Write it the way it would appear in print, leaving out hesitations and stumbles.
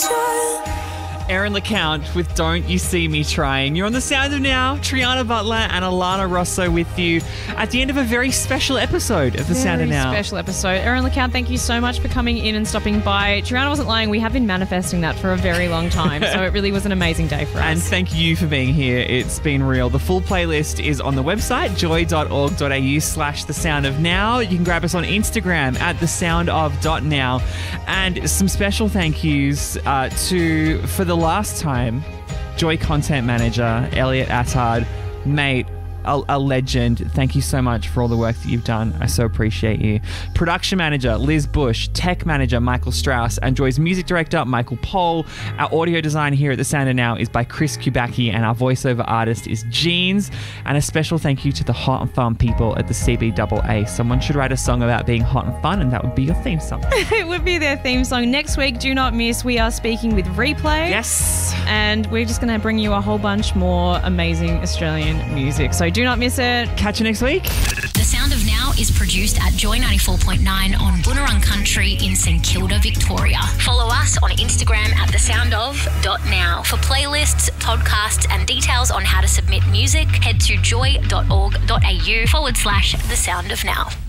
Aaron LeCount with Don't You See Me Trying. You're on The Sound of Now. Triana Butler and Alana Rosso with you at the end of a very special episode of The Sound of Now. Very special episode. Aaron LeCount, thank you so much for coming in and stopping by. Triana wasn't lying. We have been manifesting that for a very long time, so it really was an amazing day for us. And thank you for being here. It's been real. The full playlist is on the website, joy.org.au/The Sound of Now. You can grab us on Instagram at thesoundof.now. And some special thank yous for the last time, Joy Content Manager, Elliot Attard, mate, a legend. Thank you so much for all the work that you've done. I so appreciate you. Production Manager, Liz Bush. Tech Manager, Michael Strauss. And Joy's Music Director, Michael Pohl. Our audio design here at The Sound of Now is by Chris Kubacki, and our voiceover artist is Jeans. And a special thank you to the hot and fun people at the CBAA. Someone should write a song about being hot and fun, and that would be your theme song. It would be their theme song. Next week, do not miss, we are speaking with Replay. Yes. And we're just going to bring you a whole bunch more amazing Australian music. So do not miss it. Catch you next week. The Sound of Now is produced at Joy 94.9 on Boonwurrung Country in St Kilda, Victoria. Follow us on Instagram at thesoundof.now. For playlists, podcasts and details on how to submit music, head to joy.org.au/The Sound of Now.